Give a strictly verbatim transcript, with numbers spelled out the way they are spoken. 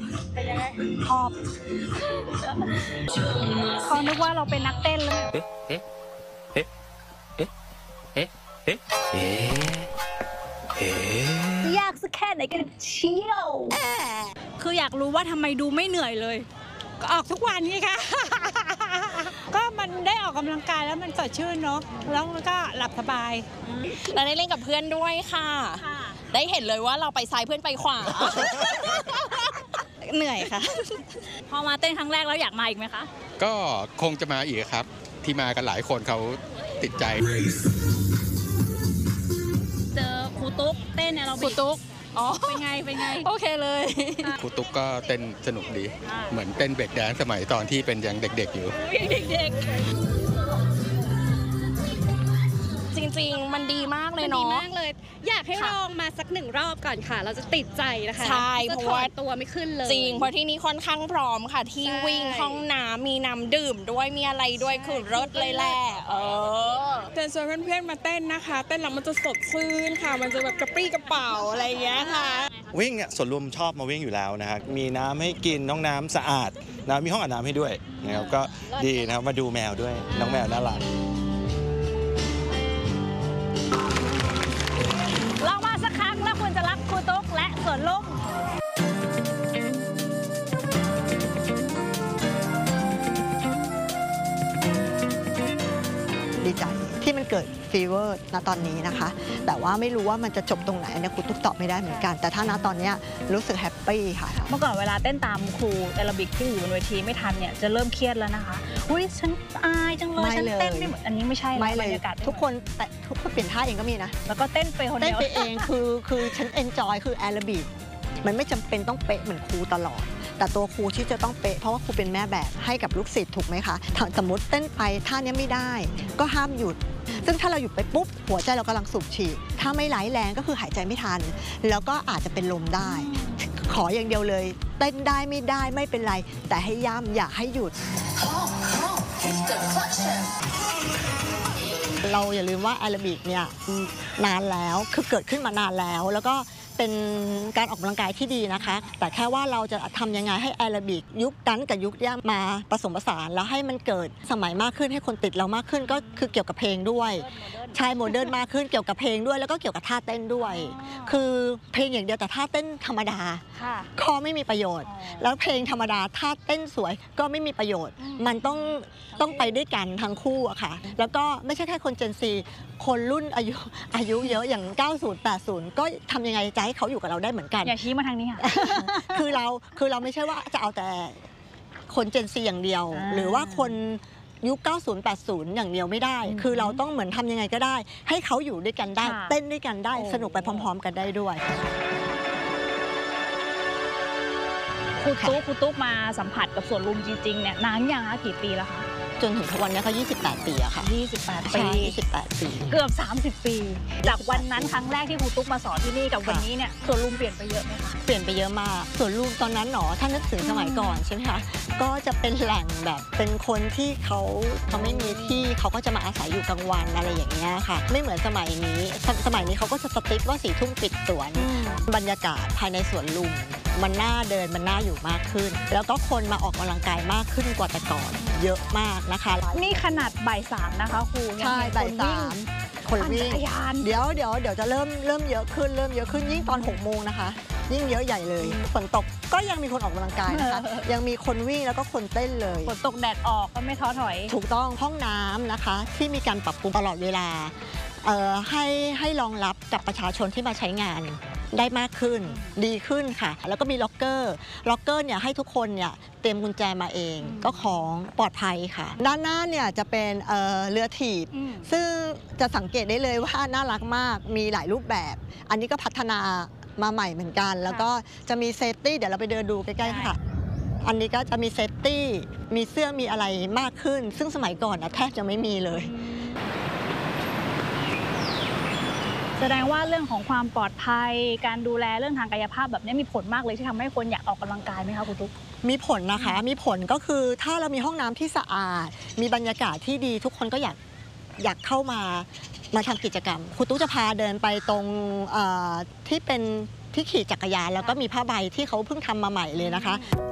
เป็นยังไงหอบเขานึกว่าเราเป็นนักเต้นเลยเอ๊ะเอ๊ะเอ๊ะเอ๊ะเอ๊ะเอ๊ะเอ๊ะเอ๊ะยากสักแค่ไหนกันเชียวคืออยากรู้ว่าทำไมดูไม่เหนื่อยเลยก็ออกทุกวันไงคะก็มันได้ออกกำลังกายแล้วมันสดชื่นเนาะแล้วก็หลับสบายเราได้เล่นกับเพื่อนด้วยค่ะได้เห็นเลยว่าเราไปซ้ายเพื่อนไปขวาเหนื่อยค่ะพอมาเต้นครั้งแรกแล้วอยากมาอีกไหมคะก็คงจะมาอีกครับที่มากันหลายคนเขาติดใจเจอครูตุ๊กเต้นเนี่ยเราครูตุ๊กอ๋อเป็นไงเป็นไงโอเคเลยครูตุ๊กก็เต้นสนุกดีเหมือนเต้นเบรกแดนซ์สมัยตอนที่เป็นยังเด็กๆอยู่เด็กๆจริงๆมันดีมากเลยเนาะดีมากเลยอยากให้ลองมาสักหนึ่งรอบก่อนค่ะเราจะติดใจนะคะใช่เพราะว่าตัวไม่ขึ้นเลยจริงเพราะที่นี่ค่อนข้างพร้อมค่ะที่วิ่งห้องน้ำมีน้ำดื่มด้วยมีอะไรด้วยคือรถเลยแหละเออเชิญชวนเพื่อนๆมาเต้นนะคะเต้นแล้วมันจะสดชื่นค่ะมันจะแบบกระปรี้กระเป๋าอะไรอย่างเงี้ยค่ะวิ่งเนี่ยส่วนรวมชอบมาวิ่งอยู่แล้วนะฮะมีน้ำให้กินน้องน้ำสะอาดนะมีห้องอาบน้ำให้ด้วยนะครับก็ดีนะครับมาดูแมวด้วยน้องแมวน่ารักลองมาสักครั้งแล้วคุณจะรักครูตุ๊กและสวนลุมดีใจที่มันเกิดฟีเวอร์ณตอนนี้นะคะแต่ว่าไม่รู้ว่ามันจะจบตรงไหนเนี่ยครูตุ๊กตอบไม่ได้เหมือนกันแต่ถ้าณตอนนี้รู้สึกแฮปปี้ค่ะเมื่อก่อนเวลาเต้นตามครูแอโรบิกที่อยู่บนเวทีไม่ทันเนี่ยจะเริ่มเครียดแล้วนะคะอุ้ยฉันอายจังเลยฉันเต้นไม่เหมือนอันนี้ไม่ใช่ไม่เลยทุกคนแต่ทุกคนเปลี่ยนท่าเองก็มีนะแล้วก็เต้นไปคนเดียวเต้นไปเองคือคือฉันเอนจอยคือแอโรบิกมันไม่จำเป็นต้องเป๊ะเหมือนครูตลอดแต่ตัวครูที่จะต้องเป๊ะเพราะว่าครูเป็นแม่แบบให้กับลูกศิษย์ถูกไหมคะสมมติเต้นไปท่านี้ไม่ได้ก็ห้ามหยุดซึ่งถ้าเราหยุดไปปุ๊บหัวใจเรากำลังสูบฉีดถ้าไม่ไหลแรงก็คือหายใจไม่ทันแล้วก็อาจจะเป็นลมได้ขออย่างเดียวเลยเต้นได้ไม่ได้ไม่เป็นไรแต่ให้ย่ำอย่าให้หยุดเราอย่าลืมว่าแอโรบิกเนี่ยนานแล้วคือเกิดขึ้นมานานแล้วแล้วก็เป็นการออกกำลังกายที่ดีนะคะแต่แค่ว่าเราจะทำยังไงให้แอโรบิกยุคนั้นกับยุคนี้มาผสมผสานแล้วให้มันเกิดสมัยมากขึ้นให้คนติดเรามากขึ้นก็คือเกี่ยวกับเพลงด้วยใช่โมเดิร์นมากขึ้นเกี่ยวกับเพลงด้วยแล้วก็เกี่ยวกับท่าเต้นด้วยคือเพลงอย่างเดียวแต่ท่าเต้นธรรมดาก็ไม่มีประโยชน์แล้วเพลงธรรมดาท่าเต้นสวยก็ไม่มีประโยชน์มันต้องต้องไปด้วยกันทั้งคู่อะค่ะแล้วก็ไม่ใช่แค่คน Gen Z คนรุ่นอายุอายุเยอะอย่างเก้าสิบ แปดสิบก็ทำยังไงจะให้เขาอยู่กับเราได้เหมือนกันอย่าชี้มาทางนี้ค่ะคือเราคือเราไม่ใช่ว่าจะเอาแต่คน Gen Z อย่างเดียวหรือว่าคนยุคเก้าสิบ แปดสิบอย่างเดียวไม่ได้คือเราต้องเหมือนทำยังไงก็ได้ให้เขาอยู่ด้วยกันได้เต้นด้วยกันได้สนุกไปพร้อมๆกันได้ด้วยครูตุ๊กครูตุ๊กมาสัมผัสกับสวนลุมจริงๆเนี่ยนานยังคะกี่ปีแล้วคะจนถึงทุกวันนี้ก็ยี่สิบแปดปีอะค่ะยี่สิบแปดปียี่สิบแปดปีเกือบสามสิบปีจากวันนั้นครั้งแรกที่ครูตุ๊กมาสอนที่นี่กับวันนี้เนี่ยสวนลุมเปลี่ยนไปเยอะไหมคะเปลี่ยนไปเยอะมากสวนลุมตอนนั้นหนอถ้านึกถึงสมัยก่อนใช่ไหมคะก็จะเป็นแหล่งแบบเป็นคนที่เขาเขาไม่มีที่เขาก็จะมาอาศัยอยู่กลางวันอะไรอย่างเงี้ยค่ะไม่เหมือนสมัยนี้สมัยนี้เขาก็จะสติ๊กว่าสี่ทุ่มปิดสวนบรรยากาศภายในสวนลุมมันน่าเดินมันน่าอยู่มากขึ้นแล้วก็คนมาออกกำลังกายมากขึ้นกว่าแต่ก่อนเยอะมากนะคะนี่ขนาดบ่ายสามนะคะครูใช่บ่ายสามคนวิ่งเดี๋ยวเดี๋ยวเดี๋ยวจะเริ่มเริ่มเยอะขึ้นเริ่มเยอะขึ้นยิ่งตอนหกโมงนะคะยิ่งเยอะใหญ่เลยฝนตกก็ยังมีคนออกกำลังกายนะคะยังมีคนวิ่งแล้วก็คนเต้นเลยฝนตกแดดออกก็ไม่ท้อถอยถูกต้องห้องน้ำนะคะที่มีการปรับปรุงตลอดเวลาให้ให้รองรับกับประชาชนที่มาใช้งานได้มากขึ้นดีขึ้นค่ะแล้วก็มีล็อกเกอร์ล็อกเกอร์เนี่ยให้ทุกคนเนี่ยเตรียมกุญแจมาเองก็ของปลอดภัยค่ะด้านหน้าเนี่ยจะเป็นเเรือถีบซึ่งจะสังเกตได้เลยว่าน่ารักมากมีหลายรูปแบบอันนี้ก็พัฒนามาใหม่เหมือนกันแล้วก็จะมีเซฟตี้เดี๋ยวเราไปเดินดูใกล้ๆค่ะอันนี้ก็จะมีเซฟตี้มีเสื้อมีอะไรมากขึ้นซึ่งสมัยก่อนนะแทบจะไม่มีเลยแสดงว่าเรื่องของความปลอดภัยการดูแลเรื่องทางกายภาพแบบนี้มีผลมากเลยที่ทำให้คนอยากออกกำลังกายไหมคะครูตุ๊กมีผลนะคะมีผลก็คือถ้าเรามีห้องน้ำที่สะอาดมีบรรยากาศที่ดีทุกคนก็อยากอยากเข้ามามาทำกิจกรรมครูตุ๊กจะพาเดินไปตรงที่เป็นที่ขี่จักรยานแล้วก็มีผ้าใบที่เขาเพิ่งทำมาใหม่เลยนะคะ